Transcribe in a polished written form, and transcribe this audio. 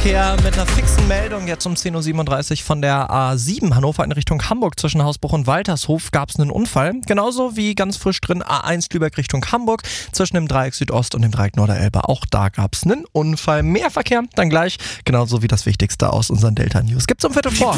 Verkehr mit einer fixen Meldung jetzt um 10.37 Uhr von der A7 Hannover in Richtung Hamburg. Zwischen Hausbruch und Waltershof gab es einen Unfall. Genauso wie ganz frisch drin A1 Lübeck Richtung Hamburg zwischen dem Dreieck Südost und dem Dreieck Norderelbe. Auch da gab es einen Unfall. Mehr Verkehr dann gleich, genauso wie das Wichtigste aus unseren Delta News. Gibt's um 4:15.